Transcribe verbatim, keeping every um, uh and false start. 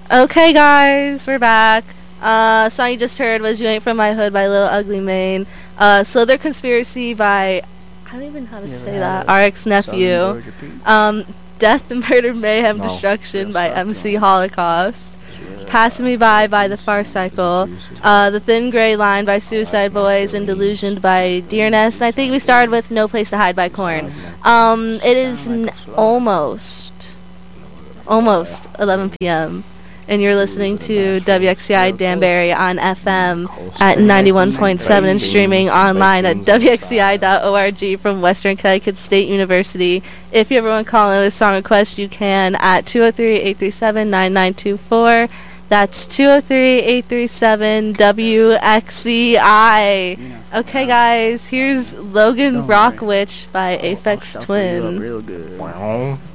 Okay, guys, we're back. Uh, song you just heard was "You Ain't From My Hood" by Lil Ugly Mane. Uh, Slither Conspiracy by I don't even know how to You ever say had that. a R X Southern Nephew. Georgia Pete? Um, Death and Murder Mayhem No. Destruction Real by South M C Georgia. Holocaust. Passing Me By by The Far Cycle. Uh, The Thin Gray Line by Suicide Boys and Delusioned by Deer Nest. And I think we started with No Place to Hide by Korn. Um, it is n- almost, almost eleven p.m. and you're listening to W X C I Danbury on F M at ninety-one point seven and streaming online at W X C I dot org from Western Connecticut State University. If you ever want to call in with a song request, you can at two oh three, eight three seven, nine nine two four. That's two oh three, eight three seven, W X C I. Okay, guys, here's Logan Rockwitch by Aphex Twin. Real good. Wow.